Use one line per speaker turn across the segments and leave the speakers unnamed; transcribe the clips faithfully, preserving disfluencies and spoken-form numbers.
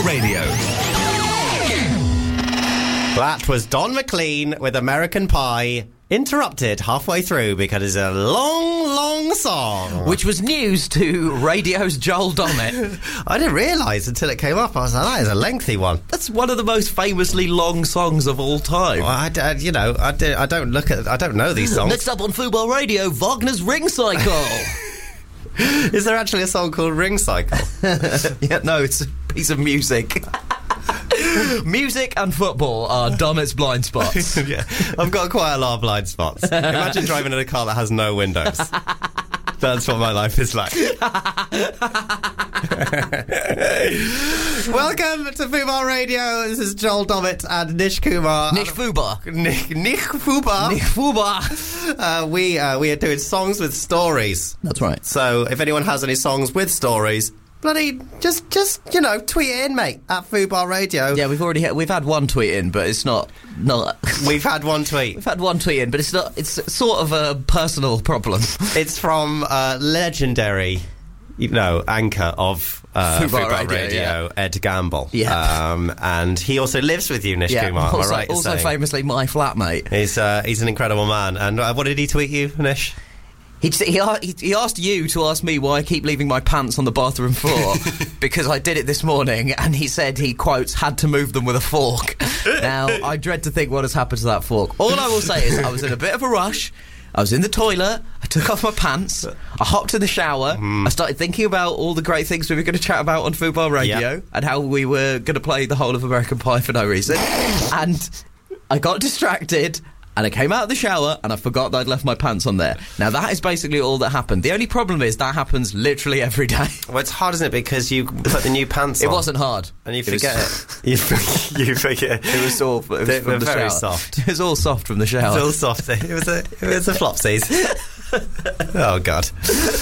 Radio.
That was Don McLean with American Pie, interrupted halfway through because it's a long, long song.
Which was news to radio's Joel Dommett.
I didn't realise until it came up. I was like, that is a lengthy one.
That's one of the most famously long songs of all time.
Well, I, I, you know, I, do, I don't look at, I don't know these songs.
Next up on Fubar Radio, Wagner's Ring Cycle.
Is there actually a song called Ring Cycle?
Yeah, no, it's a piece of music. Music and football are Dommett's blind spots.
Yeah, I've got quite a lot of blind spots. Imagine driving in a car that has no windows. That's what my life is like. Welcome to Fubar Radio. This is Joel Dommett and Nish Kumar.
Nish Fubar.
Nick, Nick Fubar.
Nick Fubar.
Uh, we, uh, we are doing songs with stories.
That's right.
So if anyone has any songs with stories, bloody, just, just you know, tweet it in, mate, at Fubar Radio.
Yeah, we've already had, we've had one tweet in, but it's not not.
We've had one tweet.
We've had one tweet in, but it's not. It's sort of a personal problem.
It's from uh, legendary, you know, anchor of uh,
Fubar
Fubar
Radio,
Radio,
yeah.
Ed Gamble.
Yeah.
Um, and he also lives with you, Nish
Yeah,
Kumar. Am I
also,
right in
also
saying?
famously my flatmate.
He's uh, he's an incredible man. And uh, what did he tweet you, Nish?
He, he he asked you to ask me why I keep leaving my pants on the bathroom floor because I did it this morning, and he said he, quotes, had to move them with a fork. Now, I dread to think what has happened to that fork. All I will say is I was in a bit of a rush. I was in the toilet, I took off my pants, I hopped in the shower, mm. I started thinking about all the great things we were going to chat about on Fubar Radio,
yep.
and how we were going to play the whole of American Pie for no reason. And I got distracted, and I came out of the shower, and I forgot that I'd left my pants on there. Now, that is basically all that happened. The only problem is that happens literally every day.
Well, it's hard, isn't it? Because you put the new pants
it
on.
It wasn't hard.
And you
it
forget
was,
it. You forget, you forget.
It was all, it was
they
from
were
the
very
shower.
soft.
It was all soft from the shower.
It was all soft. It was a, it was a flopsies. Oh, God.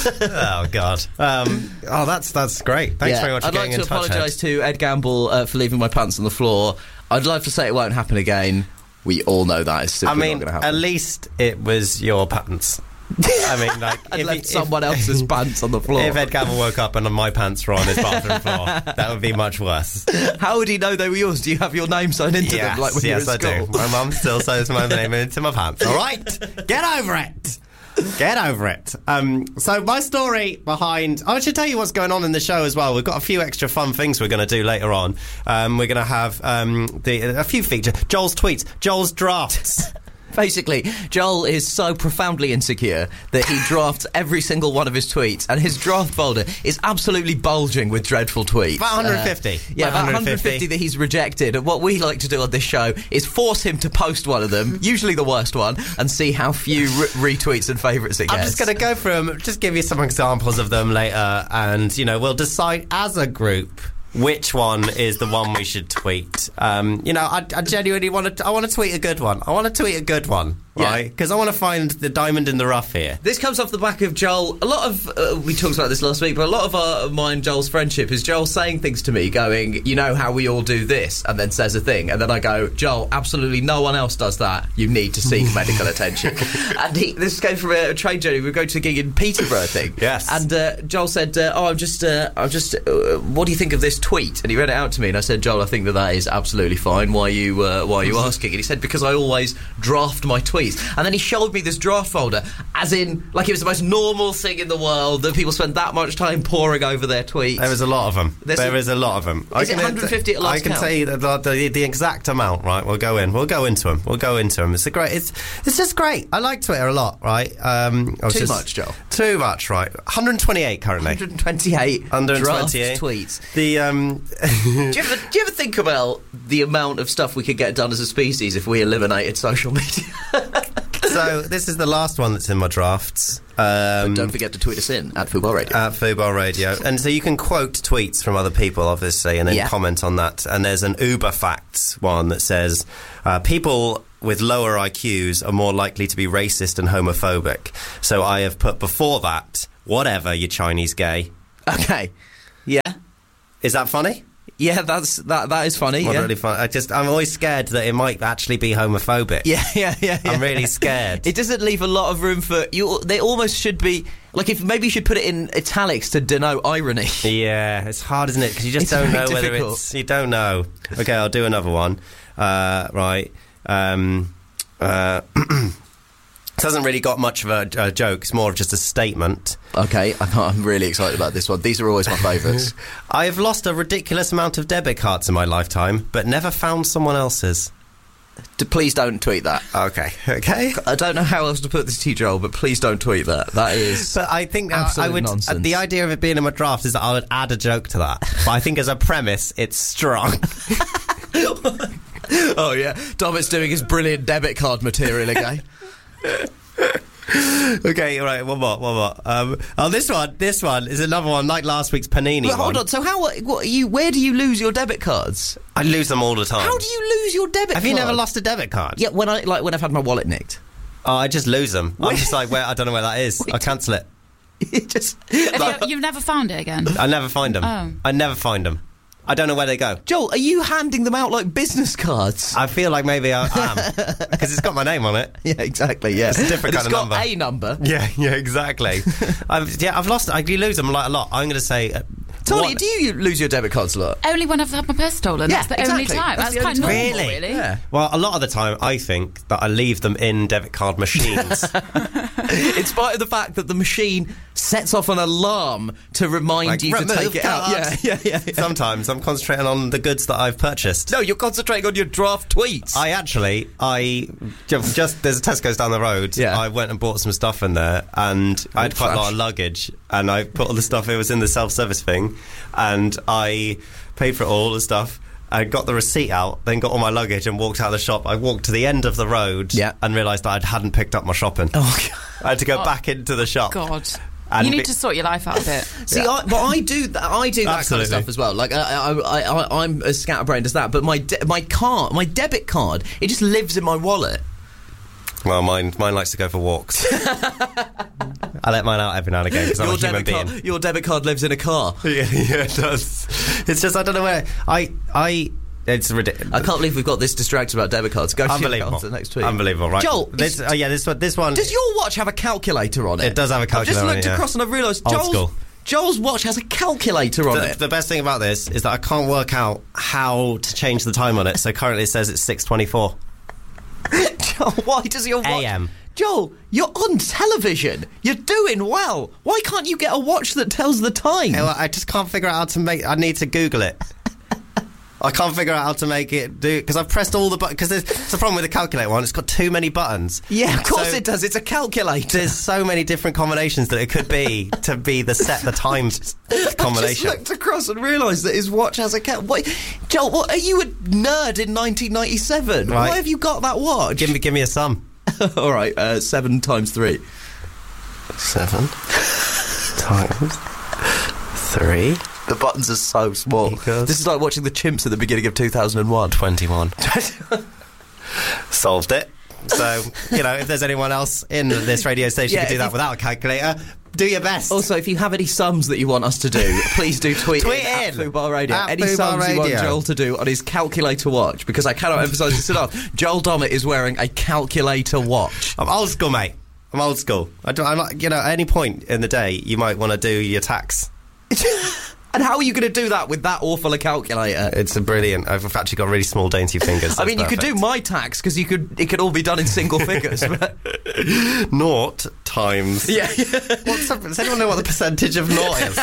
Oh, God. Um, oh, that's that's great. Thanks
yeah.
very much for
I'd
getting
like to
in touch,
apologise
Ed.
to Ed Gamble uh, for leaving my pants on the floor. I'd love to say it won't happen again. We all know that is simply
I mean,
not going to happen.
at least it was your pants. I mean, like,
I'd
if
left
he,
someone
if,
else's pants on the floor.
If Ed Gamble woke up and my pants were on his bathroom floor, that would be much worse.
How would he know they were yours? Do you have your name signed into
yes,
them like when
yes,
you were at
I
school?
do. My mum still sews my name into my pants. All right, get over it. Get over it. Um, so my story behind... I should tell you what's going on in the show as well. We've got a few extra fun things we're going to do later on. Um, we're going to have um, the, a few features. Joel's tweets. Joel's drafts.
Basically, Joel is so profoundly insecure that he drafts every single one of his tweets, and his draft folder is absolutely bulging with dreadful tweets.
About one hundred fifty.
Uh, yeah, about one hundred fifty that he's rejected. And what we like to do on this show is force him to post one of them, usually the worst one, and see how few re- retweets and favourites it gets.
I'm just going to go through them, just give you some examples of them later, and, you know, we'll decide as a group which one is the one we should tweet. Um, you know, I, I genuinely want to. I want to tweet a good one. I want to tweet a good one, right? Because yeah. I want to find the diamond in the rough here.
This comes off the back of Joel. A lot of uh, we talked about this last week, but a lot of our, mine and Joel's friendship is Joel saying things to me, going, "You know how we all do this," and then says a thing, and then I go, "Joel, absolutely no one else does that. You need to seek medical attention." And he, this came from a, a trade journey. We were going to a gig in Peterborough, I think.
Yes.
And uh, Joel said, uh, "Oh, I'm just, uh, I'm just. Uh, what do you think of this tweet?" And he read it out to me, and I said, "Joel, I think that that is absolutely fine. Why are you, uh, why are you asking?" And he said, "Because I always draft my tweets." And then he showed me this draft folder, as in, like it was the most normal thing in the world that people spend that much time poring over their tweets.
There is a lot of them.
There's
there
a,
is a lot of them.
Is it one hundred fifty at last
I can
count?
tell you the, the, the exact amount. Right, we'll go in. We'll go into them. We'll go into them. It's a great. It's it's just great. I like Twitter a lot. Right. Um, I was
Too
just,
much, Joel.
Too much. Right. one hundred twenty-eight currently.
one hundred twenty-eight.
one hundred twenty-eight
draft tweets.
The um.
do, you ever, do you ever think about the amount of stuff we could get done as a species if we eliminated social media?
So this is the last one that's in my drafts. Um,
but don't forget to tweet us in at Fubar Radio.
At Fubar Radio. And so you can quote tweets from other people, obviously, and then
yeah.
comment on that. And there's an Uber Facts one that says, uh, people with lower I Qs are more likely to be racist and homophobic. So I have put before that, whatever, you Chinese gay.
Okay. Yeah.
Is that funny?
Yeah, that's that. That is funny.
Not
yeah.
really fun. I just, I'm always scared that it might actually be homophobic.
Yeah, yeah, yeah. yeah.
I'm really scared.
It doesn't leave a lot of room for you. They almost should be Like, if maybe you should put it in italics to denote irony.
Yeah, it's hard, isn't it? Because you just
It's
don't
very
know whether
difficult.
it's... You don't know. Okay, I'll do another one. Uh, right. Um, uh, it hasn't really got much of a, a joke. It's more of just a statement.
Okay, I'm, I'm really excited about this one. These are always my favourites.
I have lost a ridiculous amount of debit cards in my lifetime, but never found someone else's.
D- please don't tweet that.
Okay, okay.
I don't know how else to put this to you, Joel, but please don't tweet that. That is...
But I think I,
absolute
I would.
nonsense.
Uh, the idea of it being in my draft is that I would add a joke to that. But I think as a premise, it's strong.
Oh, yeah. Domit's doing his brilliant debit card material again.
Okay, all right, one more, one more. Um, oh, this one, this one is another one like last week's Panini
But hold
one.
on, so how... What, are you? Where do you lose your debit cards?
I lose them all the time.
How do you lose your debit
Have
card?
you never lost a debit card?
Yeah, when I like when I've had my wallet nicked.
Oh, I just lose them. I'm just like, where I don't know where that is. I cancel it.
It just...
Have you, you've never found it again?
I never find them.
Oh.
I never find them. I don't know where they go.
Joel, are you handing them out like business cards?
I feel like maybe I am because it's got my name on it.
Yeah, exactly, yeah.
It's a different
And
kind of
it's got
number.
a number.
Yeah, yeah, exactly. I've, yeah, I've lost. I do lose them like a lot. I'm going to say. Uh,
Tony,
what-
do you lose your debit cards a lot?
Only when I've had my purse stolen.
Yeah,
That's the
exactly.
only time.
That's
That's,
the
quite
only
normal,
time.
really.
Yeah.
Well, a lot of the time, I think that I leave them in debit card machines.
In spite of the fact that the machine sets off an alarm to remind
Like,
you to
remove
take it out. Yeah,
card.
yeah, yeah, yeah.
Sometimes I'm concentrating on the goods that I've purchased.
No, you're concentrating on your draft tweets.
I actually, I ju- just there's a Tesco's down the road.
Yeah.
I went and bought some stuff in there, and I had quite a lot of luggage, and I put all the stuff. It was in the self-service thing, and I paid for it all the stuff. I got the receipt out, then got all my luggage and walked out of the shop. I walked to the end of the road
Yeah.
and realised that I hadn't picked up my shopping.
Oh, God.
I had to go
Oh,
back into the shop.
God.
And
you need
be-
to sort your life out a bit.
See,
Yeah.
I, but I do that. I do that kind
Absolutely.
of stuff as well. Like I, I, I, I, I'm as scatterbrained as that. But my de- my card, my debit card, it just lives in my wallet.
Well, mine mine likes to go for walks. I let mine out every now and again because I'm
Your
a human
debit
being.
card, your debit card lives in a car.
Yeah, yeah, it does. It's just I don't know where I I. It's ridiculous.
I can't believe we've got this distracted about debit cards. Go to
Unbelievable.
the next tweet.
Unbelievable, right?
Joel,
this,
is-
oh yeah, this one. This one.
Does your watch have a calculator on it?
It does have a
I've
calculator
just
on
looked
it, yeah.
across and I've realised
Old
Joel's,
school.
Joel's watch has a calculator on
the,
it.
the best thing about this is that I can't work out how to change the time on it. So currently it says it's six twenty-four
Joel, why does your watch...
a m.
Joel, you're on television. You're doing well. Why can't you get a watch that tells the time?
Well, I just can't figure out how to make. I need to Google it. I can't figure out how to make it do because I've pressed all the buttons. Because it's the problem with the calculator one. It's got too many buttons.
Yeah, of course
So
it does. It's a calculator.
There's so many different combinations that it could be to be the set the time combination.
I just looked across and realised that his watch has a cal. Wait, Joel, what, are you a nerd in nineteen ninety-seven?
Right.
Why have you got that watch?
Give me, give me a sum.
All right, uh, seven times three.
Seven times three.
The buttons are so small.
Equals-
This is like watching the Chimps at the beginning of two thousand one.
Twenty-one. Solved it. So, you know, if there's anyone else in this radio station
Yeah,
who can do
if
that
you-
without a calculator, do your best.
Also, if you have any sums that you want us to do, please do tweet,
Tweet
in at
in.
Fubar Radio.
At
any
Fubar
sums you want
Radio.
Joel to do on his calculator watch, because I cannot emphasise this enough. Joel Dommett is wearing a calculator watch.
I'm old school, mate. I'm old school. I don't, I'm not, you know, at any point in the day, you might want to do your tax.
And how are you going to do that with that awful a calculator?
It's a brilliant. I've actually got really small, dainty fingers. So
I mean,
it's
you could do
perfect.
my tax because you could. It could all be done in single figures. but-
Naught times.
yeah, yeah.
What's up? Does anyone know what the percentage of naught is?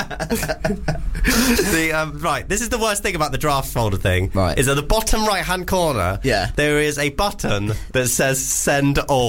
the, um, right, this is the worst thing about the draft folder thing.
Right.
Is at the bottom right-hand corner,
Yeah.
there is a button that says send all.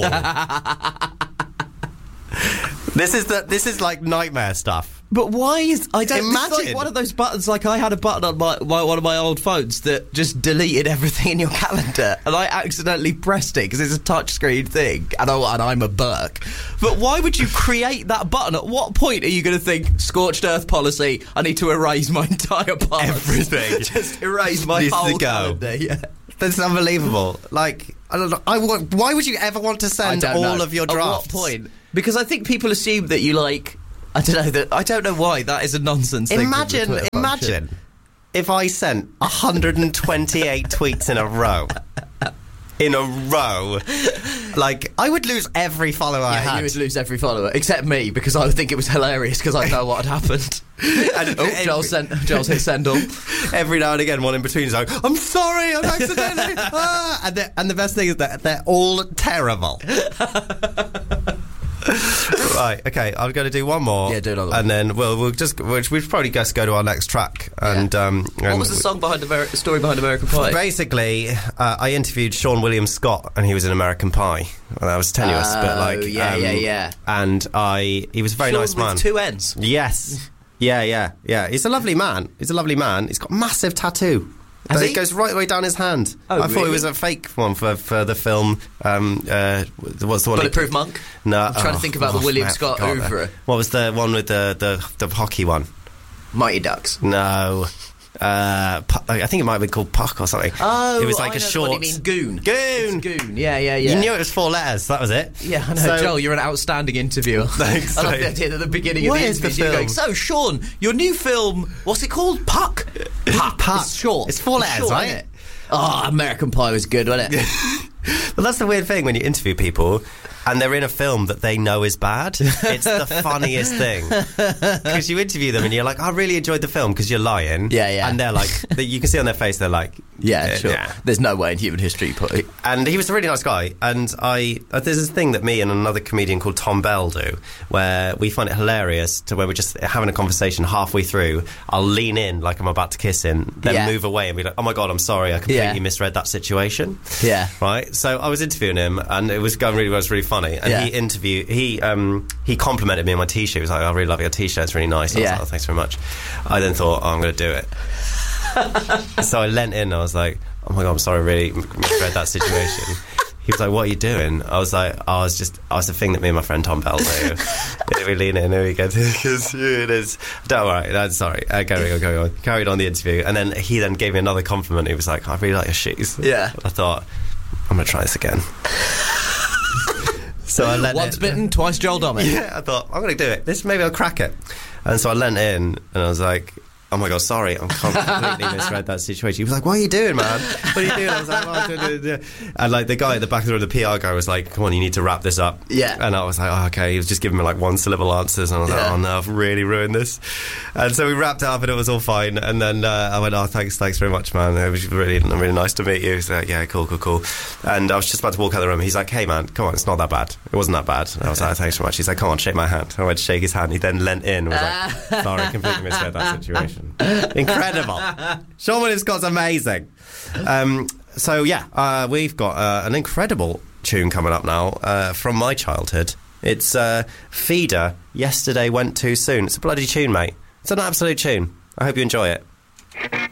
This is the this is like nightmare stuff.
But why is I don't This is
Imagine.
like one of those buttons? Like I had a button on my, my one of my old phones that just deleted everything in your calendar, and I accidentally pressed it because it's a touchscreen thing, and, I, and I'm a Burke. But why would you create that button? At what point are you going to think scorched earth policy? I need to erase my entire past.
Everything.
just erase my
Needs to
whole
go.
calendar. Yeah.
That's unbelievable. Like, I don't know. I want, why would you ever want to
I
send
don't
all
know.
of your drafts?
At what point? Because I think people assume that you like. I don't know that. I don't know why that is a nonsense thing. from the
Imagine,
Twitter function.
imagine if I sent one hundred twenty-eight tweets in a row. In a row. Like, I would lose every follower I
Yeah,
had.
you would lose every follower, except me, because I would think it was hilarious because I know what had happened.
And
oh,
every-
Joel sent, Joel's hit send all.
Every now and again, one in between is like, I'm sorry, I'm accidentally. ah. and, the, and the best thing is that they're all terrible. Right, okay, I'm going to do one more.
Yeah, do another one.
And then we'll, we'll just, we'll, we'll probably just go to our next track. And,
Yeah.
um,
What
and
was the song behind Ameri- the story behind American Pie?
Basically, uh, I interviewed Sean William Scott, and he was in American Pie. Well, that was tenuous, but
Oh,
like,
yeah,
um,
yeah, yeah.
And I, he was a very
Sean
nice
with
man.
two N's.
Yes, yeah, yeah, yeah. He's a lovely man. He's a lovely man. He's got a massive tattoo.
Has
That
he?
goes right the way down his hand.
Oh,
I thought
really?
it was a fake one for, for the film. Um, uh, what's the one?
Bulletproof Monk?
No,
I'm trying to think about the William
I
Scott
forgot
oeuvre.
that. What was the one with the, the, the hockey one?
Mighty Ducks.
No. Uh, Pu- I think it might have been called Puck or something.
Oh,
it was like
I
a
know
short.
What do you mean, Goon?
Goon.
It's Goon. Yeah, yeah, yeah.
You knew it was four letters. That was it.
Yeah, I know.
So-
Joel, you're an outstanding interviewer.
Thanks,
I love
mate.
the idea that at the beginning
What
of the
is the
interview, you're going,
film?
so, Sean, your new film, what's it called? Puck? Puck.
Puck.
It's short.
It's four letters,
short,
right?
isn't it? Oh, American Pie was good, wasn't it?
Well, that's the weird thing when you interview people and they're in a film that they know is bad. It's the funniest thing. Because you interview them and you're like, I really enjoyed the film because you're lying.
Yeah, yeah.
And they're like, they, you can see on their face, they're like,
Yeah,
"Uh,
sure.
yeah."
There's no way in human history you put it.
And he was a really nice guy. And I, uh, there's this thing that me and another comedian called Tom Bell do, where we find it hilarious to where we're just having a conversation halfway through. I'll lean in like I'm about to kiss him, then
Yeah.
move away and be like, oh my God, I'm sorry, I completely
Yeah.
misread that situation.
Yeah.
Right. So I was interviewing him, and it was going really, it was really funny. And
Yeah.
he interviewed, he um, he complimented me on my t-shirt. He was like, I really love your t-shirt. It's really nice. I was
Yeah.
like, oh, thanks very much. I then thought, oh, I'm going to do it. So I leant in. And I was like, oh my God, I'm sorry, I really misread that situation. He was like, what are you doing? I was like, I was just, I was the thing that me and my friend Tom Bell do. We lean in and we go, because it is. Don't worry, that's sorry. Uh, carry on, carry on. Carried on the interview. And then he then gave me another compliment. He was like, I really like your shoes.
Yeah.
I thought, I'm going to try this again. So I let
Once
it,
bitten, twice Joel Dommett.
yeah, I thought, I'm going to do it. This maybe I'll crack it. And so I leant in and I was like, oh my God, sorry, I'm completely misread that situation. He was like, what are you doing, man? What are you doing? I was like, oh, duh, duh, duh. And like the guy at the back of the room, the P R guy was like, come on, you need to wrap this up.
Yeah.
And I was like, oh, okay. He was just giving me like one syllable answers. And I was like,
Yeah.
oh no, I've really ruined this. And so we wrapped it up and it was all fine. And then uh, I went, oh, thanks, thanks very much, man. It was really, really nice to meet you. He's like, yeah, cool, cool, cool. And I was just about to walk out of the room. He's like, hey, man, come on, it's not that bad. It wasn't that bad. And I was like, thanks very much. He's like, come on, shake my hand. I went to shake his hand. He then leant in and was like, sorry, completely misread that situation. Incredible. Sean William Scott's amazing. Um, so, yeah, uh, we've got uh, an incredible tune coming up now uh, from my childhood. It's uh, Feeder, Yesterday Went Too Soon. It's a bloody tune, mate. It's an absolute tune. I hope you enjoy it.